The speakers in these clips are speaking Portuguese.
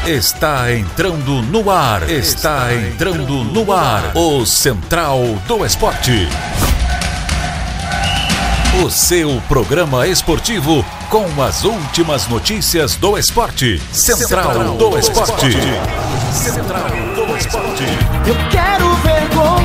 Está entrando no ar. Está entrando no ar. O Central do Esporte. O seu programa esportivo com as últimas notícias do esporte. Central do Esporte. Central do Esporte. Eu quero ver gol.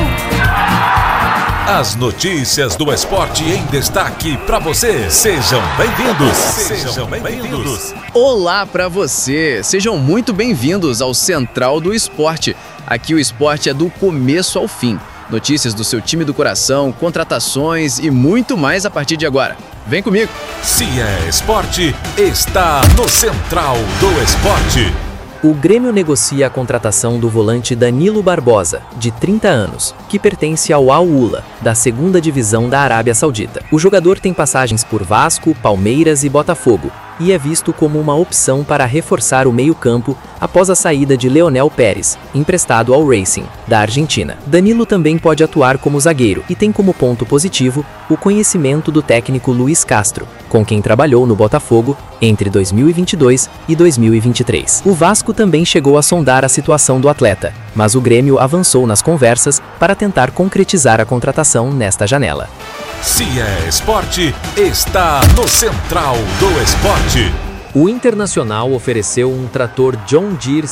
As notícias do esporte em destaque para você. Sejam bem-vindos. Sejam bem-vindos. Olá para você. Sejam muito bem-vindos ao Central do Esporte. Aqui o esporte é do começo ao fim. Notícias do seu time do coração, contratações e muito mais a partir de agora. Vem comigo. Se é esporte, está no Central do Esporte. O Grêmio negocia a contratação do volante Danilo Barbosa, de 30 anos, que pertence ao Al-Ula, da 2ª Divisão da Arábia Saudita. O jogador tem passagens por Vasco, Palmeiras e Botafogo, e é visto como uma opção para reforçar o meio-campo após a saída de Leonel Pérez, emprestado ao Racing, da Argentina. Danilo também pode atuar como zagueiro e tem como ponto positivo o conhecimento do técnico Luiz Castro, com quem trabalhou no Botafogo entre 2022 e 2023. O Vasco também chegou a sondar a situação do atleta, mas o Grêmio avançou nas conversas para tentar concretizar a contratação nesta janela. Se é esporte, está no Central do Esporte. O Internacional ofereceu um trator John Deere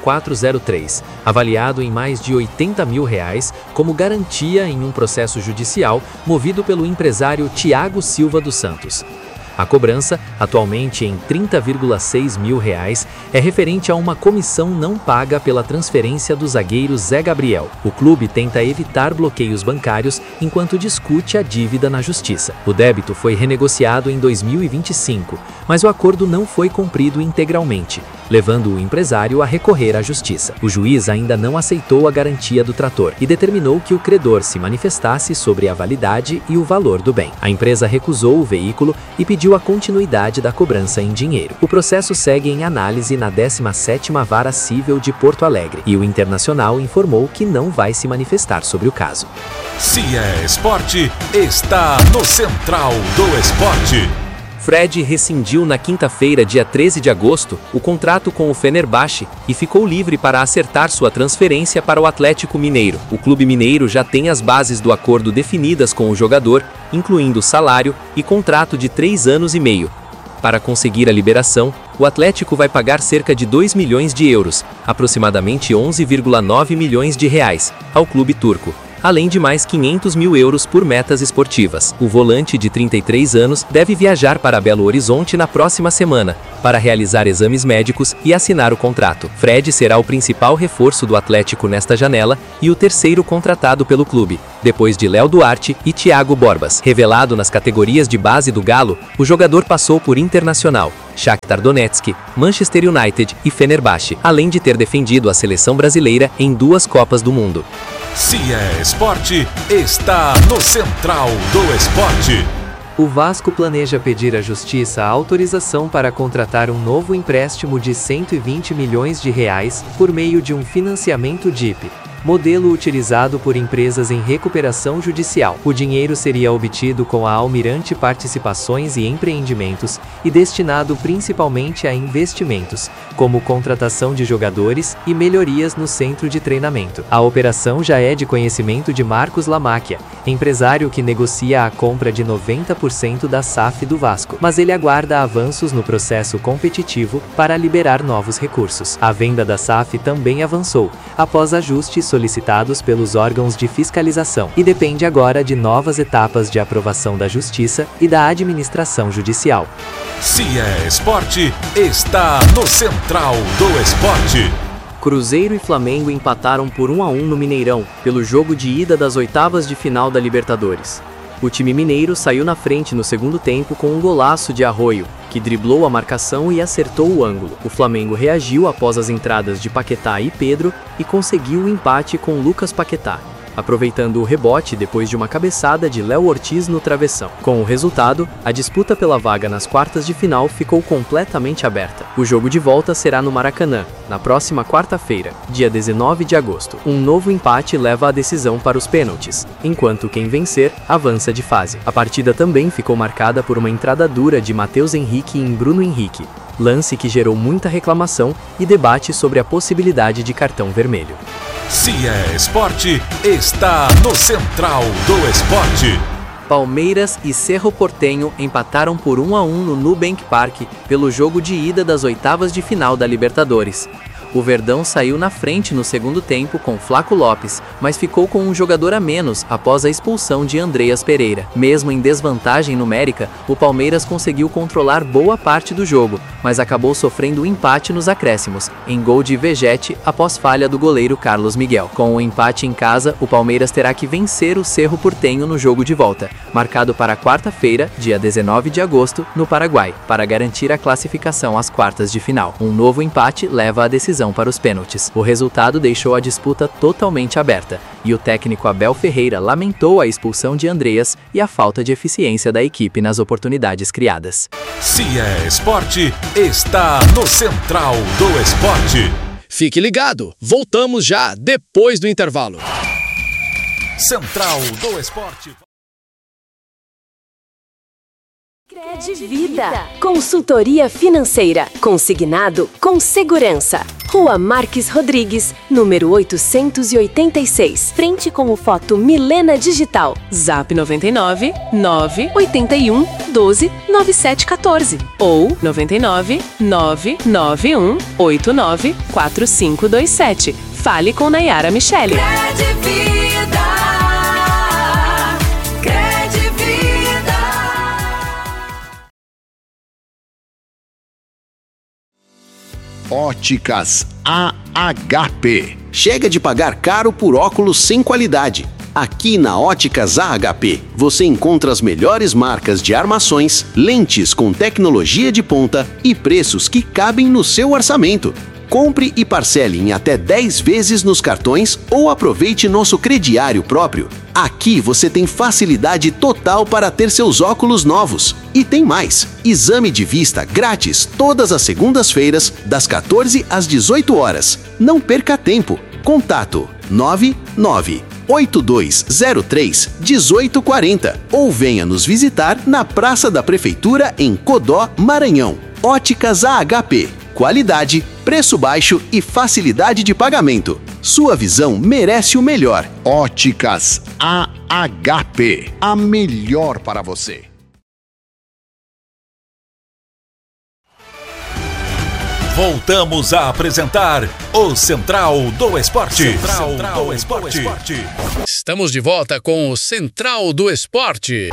5403, avaliado em mais de R$80 mil, como garantia em um processo judicial movido pelo empresário Thiago Silva dos Santos. A cobrança, atualmente em R$30,6 mil, é referente a uma comissão não paga pela transferência do zagueiro Zé Gabriel. O clube tenta evitar bloqueios bancários enquanto discute a dívida na justiça. O débito foi renegociado em 2025, mas o acordo não foi cumprido integralmente, levando o empresário a recorrer à justiça. O juiz ainda não aceitou a garantia do trator e determinou que o credor se manifestasse sobre a validade e o valor do bem. A empresa recusou o veículo e pediu a continuidade da cobrança em dinheiro. O processo segue em análise na 17ª Vara Cível de Porto Alegre e o Internacional informou que não vai se manifestar sobre o caso. Se é esporte, está no Central do Esporte. Fred rescindiu na quinta-feira, dia 13 de agosto, o contrato com o Fenerbahçe e ficou livre para acertar sua transferência para o Atlético Mineiro. O clube mineiro já tem as bases do acordo definidas com o jogador, incluindo salário e contrato de 3 anos e meio. Para conseguir a liberação, o Atlético vai pagar cerca de 2 milhões de euros, aproximadamente 11,9 milhões de reais, ao clube turco, além de mais 500 mil euros por metas esportivas. O volante de 33 anos deve viajar para Belo Horizonte na próxima semana, para realizar exames médicos e assinar o contrato. Fred será o principal reforço do Atlético nesta janela e o terceiro contratado pelo clube, depois de Léo Duarte e Thiago Borbas. Revelado nas categorias de base do Galo, o jogador passou por Internacional, Shakhtar Donetsk, Manchester United e Fenerbahçe, além de ter defendido a seleção brasileira em 2 Copas do Mundo. Se é esporte, está no Central do Esporte. O Vasco planeja pedir à Justiça a autorização para contratar um novo empréstimo de R$120 milhões por meio de um financiamento DIP, modelo utilizado por empresas em recuperação judicial. O dinheiro seria obtido com a Almirante Participações e Empreendimentos e destinado principalmente a investimentos, como contratação de jogadores e melhorias no centro de treinamento. A operação já é de conhecimento de Marcos Lamáquia, empresário que negocia a compra de 90% da SAF do Vasco, mas ele aguarda avanços no processo competitivo para liberar novos recursos. A venda da SAF também avançou, após ajustes solicitados pelos órgãos de fiscalização, e depende agora de novas etapas de aprovação da Justiça e da administração judicial. Se é esporte, está no Central do Esporte. Cruzeiro e Flamengo empataram por 1-1 no Mineirão, pelo jogo de ida das oitavas de final da Libertadores. O time mineiro saiu na frente no segundo tempo com um golaço de Arroio, que driblou a marcação e acertou o ângulo. O Flamengo reagiu após as entradas de Paquetá e Pedro e conseguiu o empate com Lucas Paquetá, aproveitando o rebote depois de uma cabeçada de Léo Ortiz no travessão. Com o resultado, a disputa pela vaga nas quartas de final ficou completamente aberta. O jogo de volta será no Maracanã, na próxima quarta-feira, dia 19 de agosto. Um novo empate leva a decisão para os pênaltis, enquanto quem vencer avança de fase. A partida também ficou marcada por uma entrada dura de Matheus Henrique em Bruno Henrique, lance que gerou muita reclamação e debate sobre a possibilidade de cartão vermelho. Se é esporte, está no Central do Esporte. Palmeiras e Cerro Porteño empataram por 1-1 no Nubank Park pelo jogo de ida das oitavas de final da Libertadores. O Verdão saiu na frente no segundo tempo com Flaco Lopes, mas ficou com um jogador a menos após a expulsão de Andreas Pereira. Mesmo em desvantagem numérica, o Palmeiras conseguiu controlar boa parte do jogo, mas acabou sofrendo um empate nos acréscimos, em gol de Vegete após falha do goleiro Carlos Miguel. Com o empate em casa, o Palmeiras terá que vencer o Cerro Porteño no jogo de volta, marcado para quarta-feira, dia 19 de agosto, no Paraguai, para garantir a classificação às quartas de final. Um novo empate leva a decisão para os pênaltis. O resultado deixou a disputa totalmente aberta, e o técnico Abel Ferreira lamentou a expulsão de Andreas e a falta de eficiência da equipe nas oportunidades criadas. Se é esporte, está no Central do Esporte. Fique ligado, voltamos já depois do intervalo. Central do Esporte. Credvida. Consultoria financeira. Consignado com segurança. Rua Marques Rodrigues, número 886. Frente com o Foto Milena Digital. Zap 99 981 12 9714 ou 99 991 89 4527. Fale com Nayara Michele. Óticas AHP. Chega de pagar caro por óculos sem qualidade. Aqui na Óticas AHP, você encontra as melhores marcas de armações, lentes com tecnologia de ponta e preços que cabem no seu orçamento. Compre e parcele em até 10 vezes nos cartões ou aproveite nosso crediário próprio. Aqui você tem facilidade total para ter seus óculos novos. E tem mais! Exame de vista grátis todas as segundas-feiras, das 14 às 18 horas. Não perca tempo. Contato 9982031840 ou venha nos visitar na Praça da Prefeitura em Codó, Maranhão. Óticas AHP. Qualidade, preço baixo e facilidade de pagamento. Sua visão merece o melhor. Óticas AHP. A melhor para você. Voltamos a apresentar o Central do Esporte. Central do Esporte. Estamos de volta com o Central do Esporte.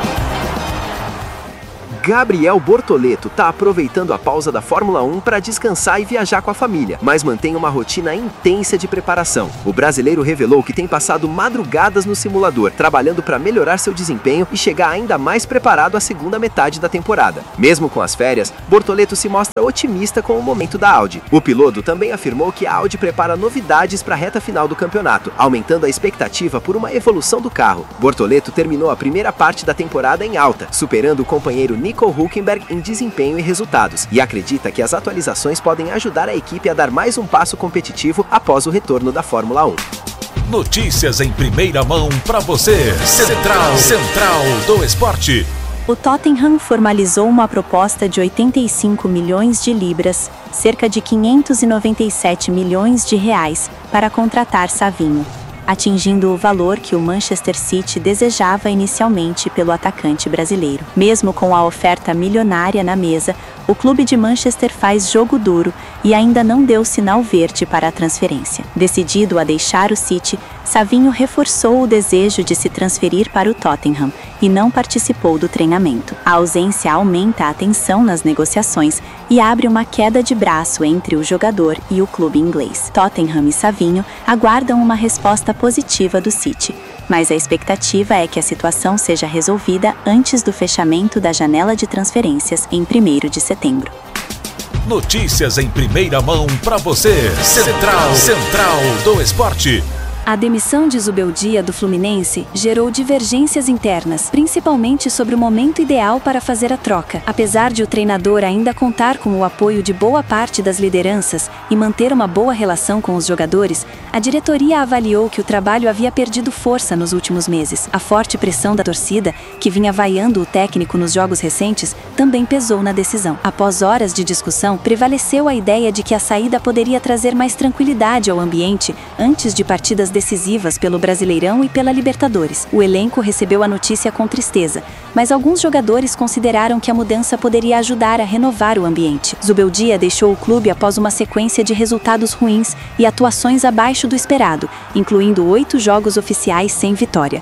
Gabriel Bortoleto está aproveitando a pausa da Fórmula 1 para descansar e viajar com a família, mas mantém uma rotina intensa de preparação. O brasileiro revelou que tem passado madrugadas no simulador, trabalhando para melhorar seu desempenho e chegar ainda mais preparado à segunda metade da temporada. Mesmo com as férias, Bortoleto se mostra otimista com o momento da Audi. O piloto também afirmou que a Audi prepara novidades para a reta final do campeonato, aumentando a expectativa por uma evolução do carro. Bortoleto terminou a primeira parte da temporada em alta, superando o companheiro Nico Hülkenberg em desempenho e resultados, e acredita que as atualizações podem ajudar a equipe a dar mais um passo competitivo após o retorno da Fórmula 1. Notícias em primeira mão para você. Central do Esporte. O Tottenham formalizou uma proposta de 85 milhões de libras, cerca de 597 milhões de reais, para contratar Savinho, atingindo o valor que o Manchester City desejava inicialmente pelo atacante brasileiro. Mesmo com a oferta milionária na mesa, o clube de Manchester faz jogo duro e ainda não deu sinal verde para a transferência. Decidido a deixar o City, Savinho reforçou o desejo de se transferir para o Tottenham e não participou do treinamento. A ausência aumenta a tensão nas negociações e abre uma queda de braço entre o jogador e o clube inglês. Tottenham e Savinho aguardam uma resposta positiva do City, mas a expectativa é que a situação seja resolvida antes do fechamento da janela de transferências em 1º de setembro. Notícias em primeira mão para você. Central do Esporte. A demissão de Zubeldia do Fluminense gerou divergências internas, principalmente sobre o momento ideal para fazer a troca. Apesar de o treinador ainda contar com o apoio de boa parte das lideranças e manter uma boa relação com os jogadores, a diretoria avaliou que o trabalho havia perdido força nos últimos meses. A forte pressão da torcida, que vinha vaiando o técnico nos jogos recentes, também pesou na decisão. Após horas de discussão, prevaleceu a ideia de que a saída poderia trazer mais tranquilidade ao ambiente antes de partidas decisivas pelo Brasileirão e pela Libertadores. O elenco recebeu a notícia com tristeza, mas alguns jogadores consideraram que a mudança poderia ajudar a renovar o ambiente. Zubeldia deixou o clube após uma sequência de resultados ruins e atuações abaixo do esperado, incluindo 8 jogos oficiais sem vitória.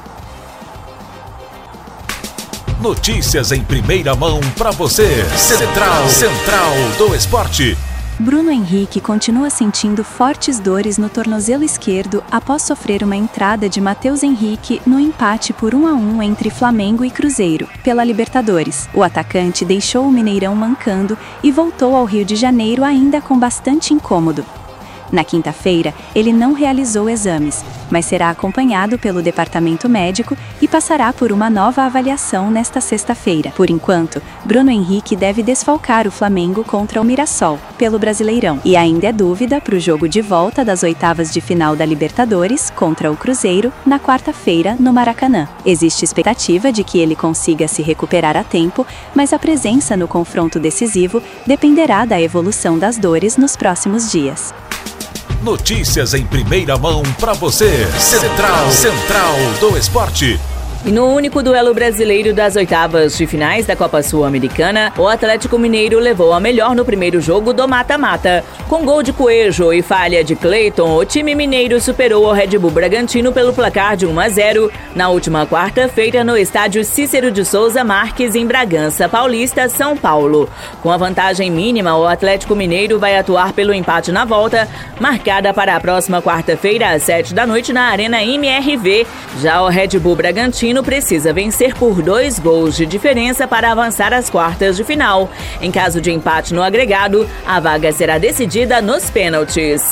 Notícias em primeira mão para você. Central do Esporte. Bruno Henrique continua sentindo fortes dores no tornozelo esquerdo após sofrer uma entrada de Matheus Henrique no empate por 1-1 entre Flamengo e Cruzeiro, pela Libertadores. O atacante deixou o Mineirão mancando e voltou ao Rio de Janeiro ainda com bastante incômodo. Na quinta-feira, ele não realizou exames, mas será acompanhado pelo departamento médico e passará por uma nova avaliação nesta sexta-feira. Por enquanto, Bruno Henrique deve desfalcar o Flamengo contra o Mirassol, pelo Brasileirão. E ainda é dúvida para o jogo de volta das oitavas de final da Libertadores contra o Cruzeiro, na quarta-feira, no Maracanã. Existe expectativa de que ele consiga se recuperar a tempo, mas a presença no confronto decisivo dependerá da evolução das dores nos próximos dias. Notícias em primeira mão para você. Central do Esporte. E no único duelo brasileiro das oitavas de finais da Copa Sul-Americana, o Atlético Mineiro levou a melhor no primeiro jogo do mata-mata. Com gol de Coelho e falha de Cleiton, o time mineiro superou o Red Bull Bragantino pelo placar de 1-0 na última quarta-feira no estádio Cícero de Souza Marques, em Bragança Paulista, São Paulo. Com a vantagem mínima, o Atlético Mineiro vai atuar pelo empate na volta, marcada para a próxima quarta-feira às 19h na Arena MRV. Já o Red Bull Bragantino precisa vencer por 2 gols de diferença para avançar às quartas de final. Em caso de empate no agregado, a vaga será decidida nos pênaltis.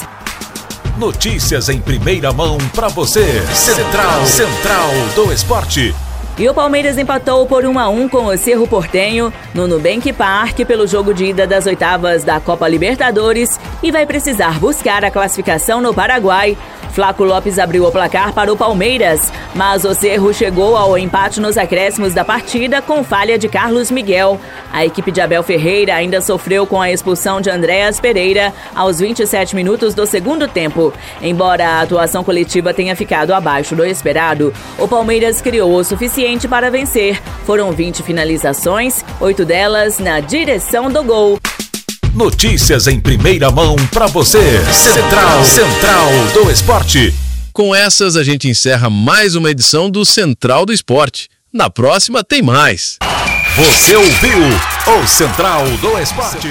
Notícias em primeira mão para você. Central do Esporte. E o Palmeiras empatou por 1-1 com o Cerro Porteño no Nubank Park pelo jogo de ida das oitavas da Copa Libertadores e vai precisar buscar a classificação no Paraguai. Flaco Lopes abriu o placar para o Palmeiras, mas o Cerro chegou ao empate nos acréscimos da partida com falha de Carlos Miguel. A equipe de Abel Ferreira ainda sofreu com a expulsão de Andréas Pereira aos 27 minutos do segundo tempo. Embora a atuação coletiva tenha ficado abaixo do esperado, o Palmeiras criou o suficiente para vencer. Foram 20 finalizações, 8 delas na direção do gol. Notícias em primeira mão para você. Central do Esporte. Com essas, a gente encerra mais uma edição do Central do Esporte. Na próxima tem mais. Você ouviu o Central do Esporte.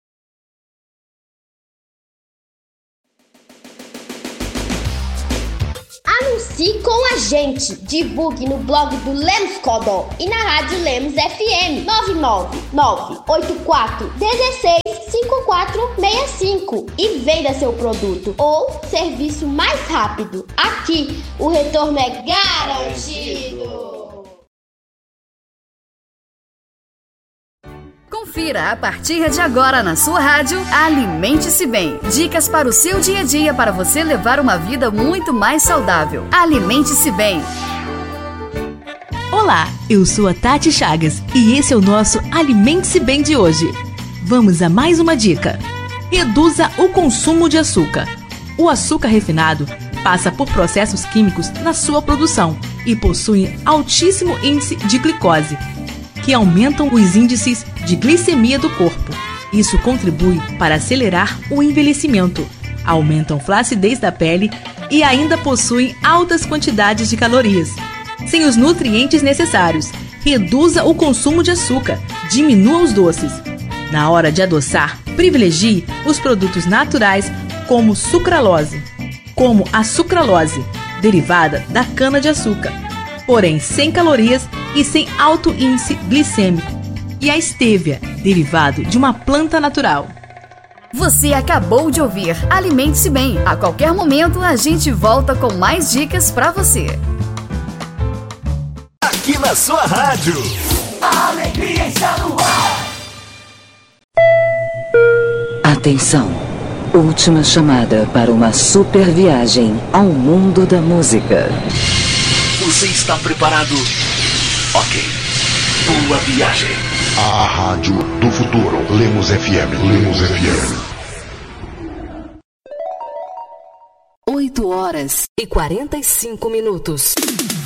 Anuncie com a gente. Divulgue no blog do Lemos Codó e na rádio Lemos FM 99984165465 e venda seu produto ou serviço mais rápido. Aqui o retorno é garantido. Confira a partir de agora na sua rádio Alimente-se Bem. Dicas para o seu dia a dia para você levar uma vida muito mais saudável. Alimente-se Bem. Olá, eu sou a Tati Chagas e esse é o nosso Alimente-se Bem de hoje. Vamos a mais uma dica. Reduza o consumo de açúcar. O açúcar refinado passa por processos químicos na sua produção e possui altíssimo índice de glicose, que aumentam os índices de glicemia do corpo. Isso contribui para acelerar o envelhecimento, aumentam a flacidez da pele e ainda possuem altas quantidades de calorias. Sem os nutrientes necessários, reduza o consumo de açúcar, diminua os doces. Na hora de adoçar, privilegie os produtos naturais como sucralose, como a sucralose, derivada da cana-de-açúcar, porém sem calorias e sem alto índice glicêmico, e a estévia, derivado de uma planta natural. Você acabou de ouvir Alimente-se Bem. A qualquer momento a gente volta com mais dicas pra você. Aqui na sua rádio. A alegria está no ar. Atenção. Última chamada para uma super viagem ao mundo da música. Você está preparado? Ok. Boa viagem. A rádio do futuro. Lemos FM. Lemos FM. 8 horas e 45 minutos.